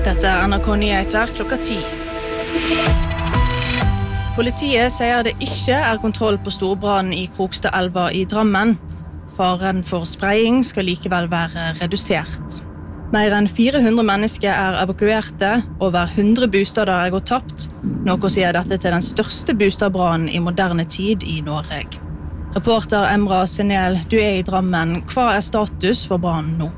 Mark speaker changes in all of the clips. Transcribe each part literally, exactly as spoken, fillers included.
Speaker 1: Dette er N R K Nyheter klokka ti. Politiet sier det ikke er kontroll på storbrannen i Krokstadelva i Drammen. Faren for spraying skal likevel være redusert. Mer enn fire hundre mennesker er evakuerte, over hundre bostader er gått tapt, noe sier dette til den største bostadbrannen i moderne tid i Norge. Reporter Emra Senel, du er i Drammen. Hva er status for brannen nå?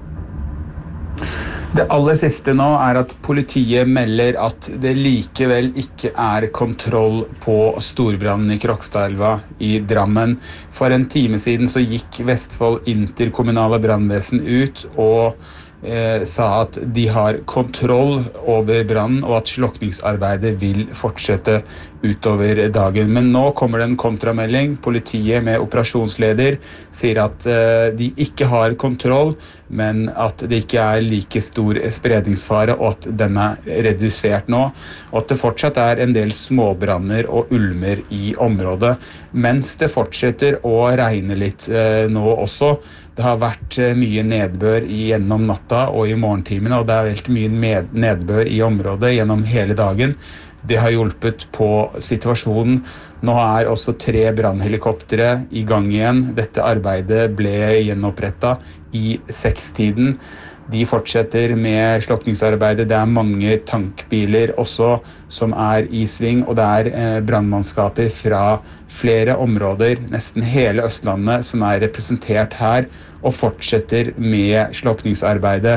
Speaker 2: Det aller siste nå er at politiet melder at det likevel ikke er kontroll på storbrannen i Krokstadelva i Drammen. For en time siden så gikk Vestfold interkommunale brannvesen ut og eh, sa at de har kontroll over brannen og at slukningsarbeidet vil fortsette utover dagen. Men nå kommer det en kontramelding. Politiet med operasjonsleder sier at eh, de ikke har kontroll, men at det ikke er like stor spredningsfare og at den er redusert nå. Og at det fortsatt er en del småbranner og ulmer i området, mens det fortsetter å regne litt eh, nå også. Det har vært eh, mye nedbør gjennom natta og i morgentimene, og det er veldig mye med- nedbør i området gjennom hele dagen. Det har hjulpet på situasjonen. Nå er også tre brannhelikoptere i gang igjen. Dette arbeidet ble gjenopprettet i sekstiden. De fortsetter med slukningsarbeidet. Det er mange tankbiler også som er i sving, og det er eh, brannmannskaper fra flere områder, nesten hele Østlandet, som er representert her, og fortsetter med slukningsarbeidet,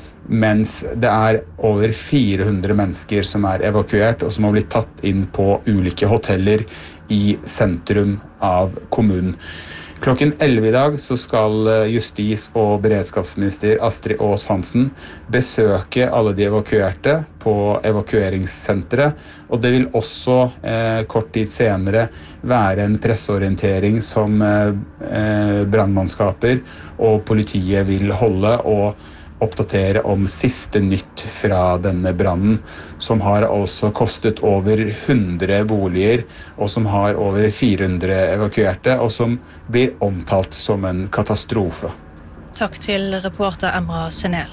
Speaker 2: mens det er over fire hundre mennesker som er evakuert, og som har blitt tatt inn på ulike hoteller i sentrum av kommunen. Klokken elleve i dag så skal justis- og beredskapsminister Astrid Aas-Hansen besøke alle de evakuerte på evakueringssenteret, og det vil også eh, kort tid senere være en presseorientering som eh, brannmannskaper og politiet vil holde og oppdatere om siste nytt fra denne brannen, som har altså kostet over hundre boliger, og som har over fire hundre evakuerte, og som blir omtalt som en katastrofe.
Speaker 1: Takk til reporter Emra Senel.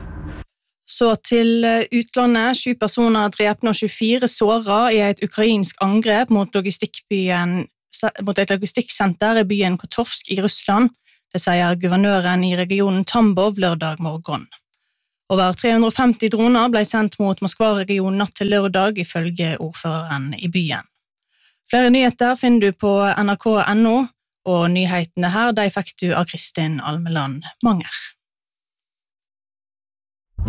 Speaker 1: Så til utlandet. Sju personer drepne og tjuefire såret i et ukrainsk angrep mot logistikkbyen, mot et logistikksenter i byen Kotovsk i Russland. Det sier guvernøren i regionen Tambov lørdag morgen. Over tre hundre og femti droner ble sendt mot Moskva-regionen natt til lørdag, ifølge ordføreren i byen. Flere nyheter finner du på N R K punktum N O, og nyhetene her de fikk du av Kristin Almeland Manger.